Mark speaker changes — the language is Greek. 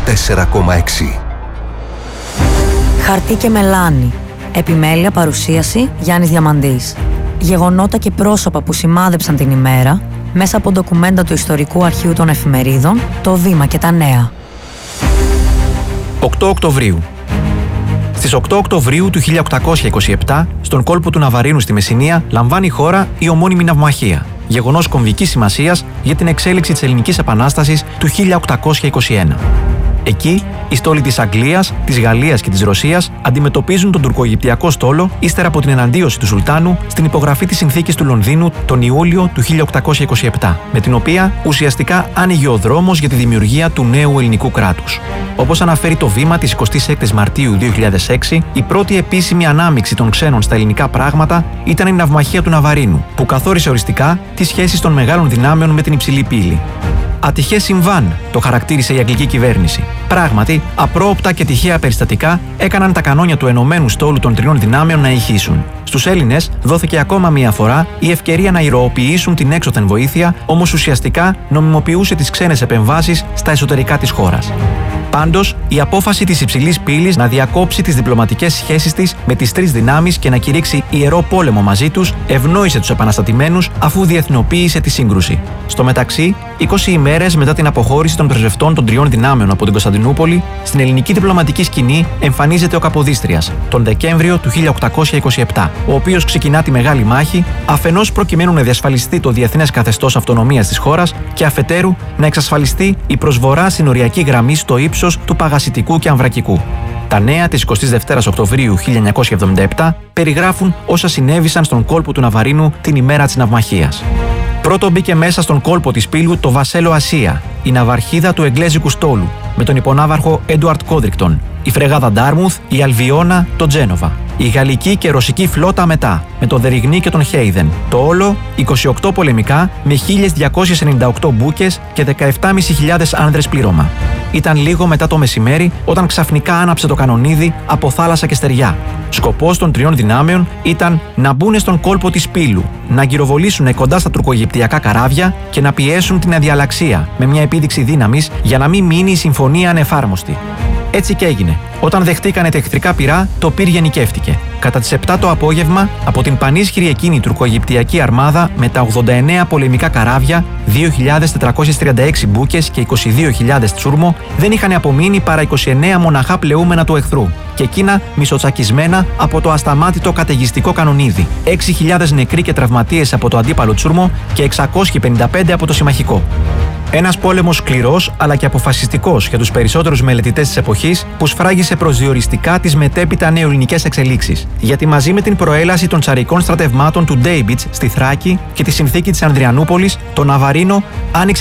Speaker 1: 4,6.
Speaker 2: Χαρτί και μελάνι. Επιμέλεια, παρουσίαση Γιάννης Διαμαντής. Γεγονότα και πρόσωπα που σημάδεψαν την ημέρα μέσα από ντοκουμέντα του Ιστορικού Αρχείου των Εφημερίδων, το Βήμα και τα Νέα.
Speaker 3: 8 Οκτωβρίου. Στις 8 Οκτωβρίου του 1827, στον κόλπο του Ναβαρίνου στη Μεσσηνία, λαμβάνει η χώρα η ομώνυμη ναυμαχία, γεγονός κομβικής σημασίας για την εξέλιξη της Ελληνικής Επανάστασης του 1821. Εκεί, οι στόλοι της Αγγλίας, της Γαλλίας και της Ρωσίας αντιμετωπίζουν τον τουρκοαιγυπτιακό στόλο ύστερα από την εναντίωση του Σουλτάνου στην υπογραφή της Συνθήκης του Λονδίνου τον Ιούλιο του 1827, με την οποία ουσιαστικά άνοιγε ο δρόμος για τη δημιουργία του νέου ελληνικού κράτους. Όπως αναφέρει το Βήμα της 26ης Μαρτίου 2006, η πρώτη επίσημη ανάμειξη των ξένων στα ελληνικά πράγματα ήταν η ναυμαχία του Ναβαρίνου, που καθόρισε οριστικά τις σχέσεις των μεγάλων δυνάμεων με την υψηλή πύλη. Ατυχές συμβάν, το χαρακτήρισε η αγγλική κυβέρνηση. Πράγματι, απρόοπτα και τυχαία περιστατικά έκαναν τα κανόνια του ενωμένου στόλου των τριών δυνάμεων να ηχήσουν. Στους Έλληνες δόθηκε ακόμα μία φορά η ευκαιρία να ηρωοποιήσουν την έξωθεν βοήθεια, όμως ουσιαστικά νομιμοποιούσε τις ξένες επεμβάσεις στα εσωτερικά της χώρας. Πάντως, η απόφαση της υψηλής πύλης να διακόψει τις διπλωματικές σχέσεις της με τις τρεις δυνάμεις και να κηρύξει ιερό πόλεμο μαζί τους ευνόησε τους επαναστατημένους αφού διεθνοποίησε τη σύγκρουση. Στο μεταξύ, 20 ημέρες μετά την αποχώρηση των πρεσβευτών των τριών δυνάμεων από την Κωνσταντινούπολη, στην ελληνική διπλωματική σκηνή εμφανίζεται ο Καποδίστριας, τον Δεκέμβριο του 1827, ο οποίος ξεκινά τη μεγάλη μάχη, αφενός προκειμένου να διασφαλιστεί το διεθνές καθεστώς αυτονομίας της χώρας και αφετέρου να εξασφαλιστεί η προσβορά συνοριακή γραμμή στο ύψος του Παγασιτικού και Αμβρακικού. Τα νέα της 22ης Οκτωβρίου 1977 περιγράφουν όσα συνέβησαν στον κόλπο του Ναβαρίνου την ημέρα της ναυμαχίας. Πρώτο μπήκε μέσα στον κόλπο της πύλου το Βασέλο Ασία, η ναυαρχίδα του Εγγλέζικου στόλου, με τον υπονάβαρχο Έντουαρτ Κόντρικτον, η φρεγάδα Ντάρμουθ, η Αλβιώνα, το Τζένοβα, η γαλλική και ρωσική φλότα μετά, με τον Δεριγνή και τον Χέιδεν. Το όλο 28 πολεμικά με 1.298 μπούκες και 17.500 άνδρες πλήρωμα. Ήταν λίγο μετά το μεσημέρι όταν ξαφνικά άναψε το κανονίδι από θάλασσα και στεριά. Σκοπός των τριών δυνάμεων ήταν να μπουν στον κόλπο της πύλου, να γυροβολήσουν κοντά στα τουρκοαιγυπτιακά καράβια και να πιέσουν την αδιαλαξία με μια επίδειξη δύναμης για να μην μείνει η συμφωνία ανεφάρμοστη. Έτσι και έγινε. Όταν δεχτήκανε τα εχθρικά πυρά, το πυρ γενικεύτηκε. Κατά τις 7 το απόγευμα, από την πανίσχυρη εκείνη τουρκοαιγυπτιακή αρμάδα με τα 89 πολεμικά καράβια, 2.436 μπούκες και 22.000 τσούρμο, δεν είχαν απομείνει παρά 29 μοναχά πλεούμενα του εχθρού, και εκείνα μισοτσακισμένα από το ασταμάτητο καταιγιστικό κανονίδι, 6.000 νεκροί και τραυματίες από το αντίπαλο τσούρμο και 655 από το συμμαχικό. Ένας πόλεμος σκληρός αλλά και αποφασιστικός για τους περισσότερους μελετητές της εποχής, που σφράγισε προσδιοριστικά τις μετέπειτα νεοελληνικές εξελίξεις. Γιατί μαζί με την προέλαση των τσαρικών στρατευμάτων του Ντέιμπιτς στη Θράκη και τη συνθήκη της Ανδριανούπολης, το Ναβαρίνο άνοιξε